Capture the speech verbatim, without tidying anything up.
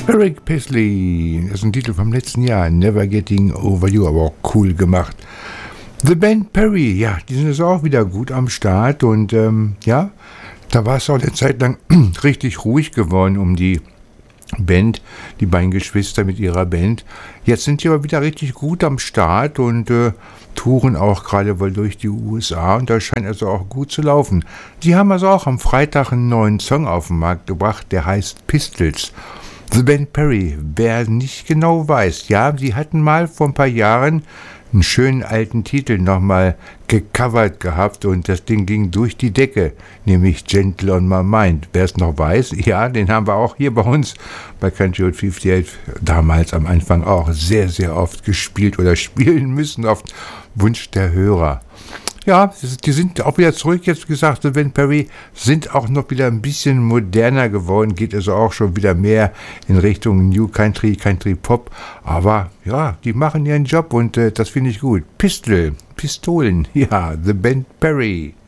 Eric Paisley, das ist ein Titel vom letzten Jahr, Never Getting Over You, aber auch cool gemacht. The Band Perry, ja, die sind jetzt auch wieder gut am Start und ähm, ja, da war es auch eine Zeit lang richtig ruhig geworden um die Band, die beiden Geschwister mit ihrer Band. Jetzt sind die aber wieder richtig gut am Start und äh, touren auch gerade wohl durch die U S A und das scheint also auch gut zu laufen. Die haben also auch am Freitag einen neuen Song auf den Markt gebracht, der heißt Pistols. The Band Perry, wer nicht genau weiß, ja, die hatten mal vor ein paar Jahren einen schönen alten Titel nochmal gecovert gehabt und das Ding ging durch die Decke, nämlich Gentle on My Mind. Wer es noch weiß, ja, den haben wir auch hier bei uns bei Country Road fünfundfünfzig damals am Anfang auch sehr, sehr oft gespielt oder spielen müssen auf Wunsch der Hörer. Ja, die sind auch wieder zurück, jetzt gesagt, The Band Perry sind auch noch wieder ein bisschen moderner geworden, geht also auch schon wieder mehr in Richtung New Country, Country Pop, aber ja, die machen ihren Job und äh, das finde ich gut. Pistol, Pistolen, ja, The Band Perry.